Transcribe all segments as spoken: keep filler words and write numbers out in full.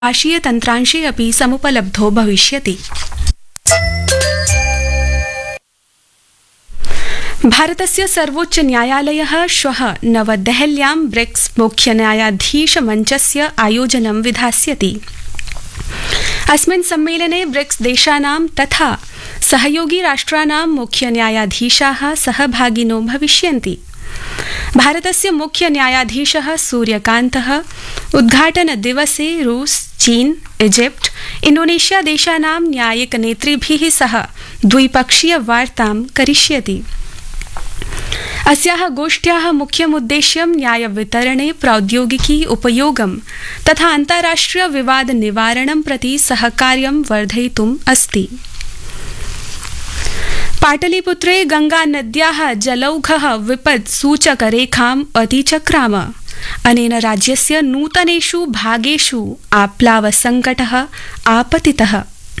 आशीय तन्त्रांशे अपि समुपलब्धो भविष्यति। भारतस्य सर्वोच्च न्यायालयः श्वः नवदेहल्यां ब्रिक्स मुख्य न्यायाधीश मञ्चस्य आयोजनं विधास्यति। अस्मिन् सम्मेलने ब्रिक्स देशानां तथा सहयोगी राष्ट्राणां मुख्य न्यायाधीशाः सहभागिनो भविष्यन्ति। भारतस्य मुख्य न्यायाधीशः सूर्यकान्तः उद्घाटन दिवसे रूस, चीन, इजिप्ट, इंडोनेशिया देशानां न्यायिक नेतृभिः सह द्विपक्षीय वार्तां करिष्यति। अस्याः गोष्ठ्याः मुख्यमुद्देश्यं न्याय वितरणे प्रौद्योगिकी उपयोगं तथा अन्ताराष्ट्रिय विवाद निवारणं प्रति सहकार्यं वर्धयितुम् अस्ति। पाटलिपुत्रे गंगानद्याः जलौघः विपद् सूचकरेखाम् अतिचक्राम। अनेन राज्यस्य नूतनेषु भागेषु आप्लावसङ्कटः आपतितः।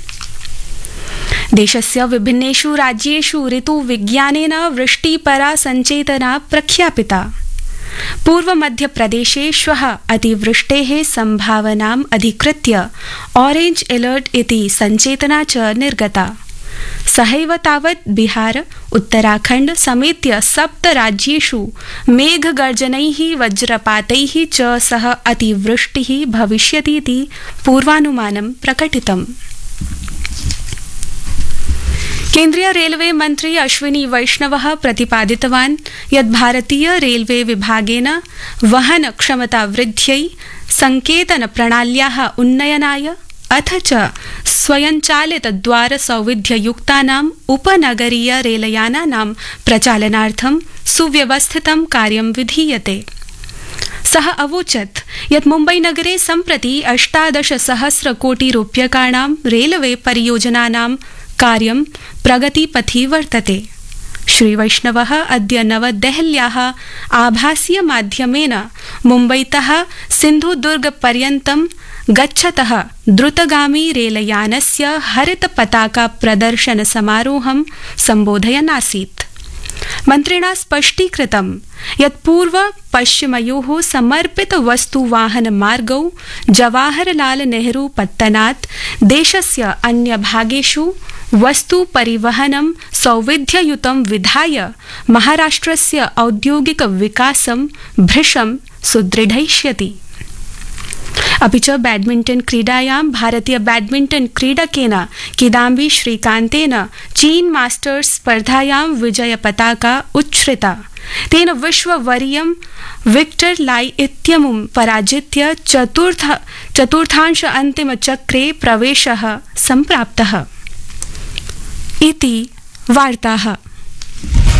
देशस्य विभिन्नेषु राज्येषु ऋतुविज्ञानेन वृष्टिपरा सञ्चेतना प्रख्यापिता। पूर्व मध्यप्रदेशे श्वः अतिवृष्टेः सम्भावनाम् अधिकृत्य ऑरेंज अलर्ट इति सञ्चेतना च निर्गता। सहैव तावत् बिहार, उत्तराखण्ड समेत्य सप्त राज्येषु मेघगर्जनैः वज्रपातैः च सह अतिवृष्टिः भविष्यतीति पूर्वानुमानं प्रकटितम्। केन्द्रीय रेलवे मन्त्री अश्विनी वैष्णवः प्रतिपादितवान् यत् भारतीय रेलवे विभागेन वहन क्षमता वृद्ध्यै संकेतन प्रणाल्याः उन्नयनाय अथ च स्वयंचालित द्वार सौविध्ययुक्तानाम् उपनगरीय रेलयानानां प्रचालनार्थं सुव्यवस्थितं कार्यं विधीयते। सः अवोचत् यत् मुम्बईनगरे सम्प्रति अष्टादश सहस्र कोटि रूप्यकाणां रेलवे परियोजनानां कार्यं प्रगतिपथि वर्तते। श्री वैष्णवः अद्य नवदेहल्याः आभासीय माध्यमेन मुम्बईतः सिन्धुदुर्गपर्यन्तं गच्छतः द्रुतगामी रेलयानस्य हरित पताका प्रदर्शन समारोहं सम्बोधयन् आसीत्। मन्त्रिणा स्पष्टीकृतं यत् पूर्व पश्चिमयोः समर्पित वस्तुवाहन मार्गौ जवाहरलाल नेहरू पत्तनात् देशस्य अन्य भागेषु वस्तु परिवहनं सौविध्ययुतं विधाय महाराष्ट्रस्य औद्योगिक विकासं भृशं सुदृढयिष्यति। अपि च बैडमिण्टन क्रीडायां भारतीय बैडमिण्टन क्रीडकेन किदाम्बी श्रीकान्तेन चीन मास्टर्स स्पर्धायां विजय पताका उच्छ्रिता। तेन विश्ववरीयं विक्टर लाई इत्यमुं पराजित्य चतुर्थ चतुर्थांश अन्तिम चक्रे प्रवेशः सम्प्राप्तः। इति वार्ताः।